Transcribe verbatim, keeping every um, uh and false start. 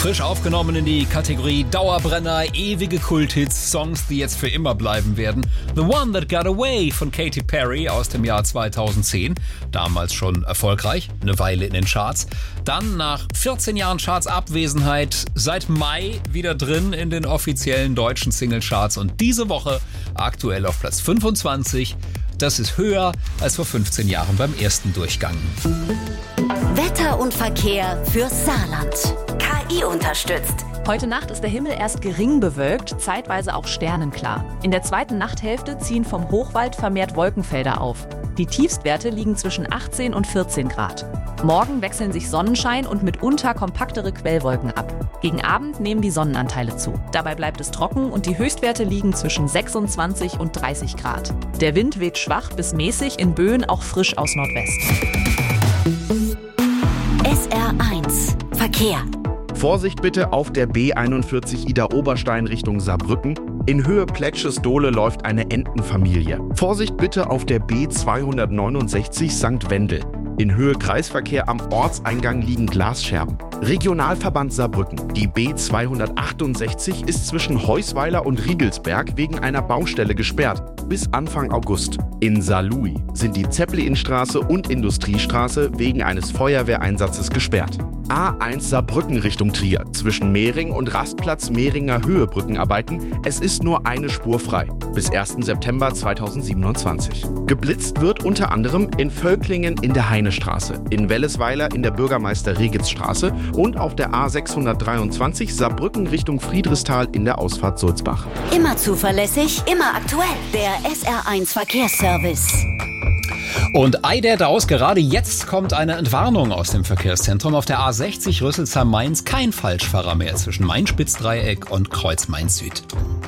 Frisch aufgenommen in die Kategorie Dauerbrenner, ewige Kulthits, Songs, die jetzt für immer bleiben werden. The One That Got Away von Katy Perry aus dem Jahr zweitausendzehn. Damals schon erfolgreich, eine Weile in den Charts. Dann nach vierzehn Jahren Charts-Abwesenheit seit Mai wieder drin in den offiziellen deutschen Singlecharts. Und diese Woche aktuell auf Platz fünfundzwanzig. Das ist höher als vor fünfzehn Jahren beim ersten Durchgang. Wetter und Verkehr fürs Saarland. K I unterstützt. Heute Nacht ist der Himmel erst gering bewölkt, zeitweise auch sternenklar. In der zweiten Nachthälfte ziehen vom Hochwald vermehrt Wolkenfelder auf. Die Tiefstwerte liegen zwischen achtzehn und vierzehn Grad. Morgen wechseln sich Sonnenschein und mitunter kompaktere Quellwolken ab. Gegen Abend nehmen die Sonnenanteile zu. Dabei bleibt es trocken und die Höchstwerte liegen zwischen sechsundzwanzig und dreißig Grad. Der Wind weht schwach bis mäßig, in Böen auch frisch aus Nordwest. S R eins Verkehr. Vorsicht bitte auf der B einundvierzig Idar-Oberstein Richtung Saarbrücken. In Höhe Plätsches-Dohle läuft eine Entenfamilie. Vorsicht bitte auf der B zweihundertneunundsechzig Sankt Wendel. In Höhe Kreisverkehr am Ortseingang liegen Glasscherben. Regionalverband Saarbrücken. Die B zweihundertachtundsechzig ist zwischen Heusweiler und Riegelsberg wegen einer Baustelle gesperrt bis Anfang August. In Saarlouis sind die Zeppelinstraße und Industriestraße wegen eines Feuerwehreinsatzes gesperrt. A eins Saarbrücken Richtung Trier. Zwischen Mehring und Rastplatz Mehringer Höhe Brückenarbeiten. Es ist nur eine Spur frei. Bis ersten September zweitausendsiebenundzwanzig. Geblitzt wird unter anderem in Völklingen in der Heinestraße, in Wellesweiler in der Bürgermeister-Regitz-Straße und auf der A sechshundertdreiundzwanzig Saarbrücken Richtung Friedrichsthal in der Ausfahrt Sulzbach. Immer zuverlässig, immer aktuell. Der S R eins Verkehrsservice. Und ei der Daus, gerade jetzt kommt eine Entwarnung aus dem Verkehrszentrum. Auf der A sechzig Rüsselsheim-Mainz kein Falschfahrer mehr zwischen Main-Spitzdreieck und Kreuz Mainz Süd.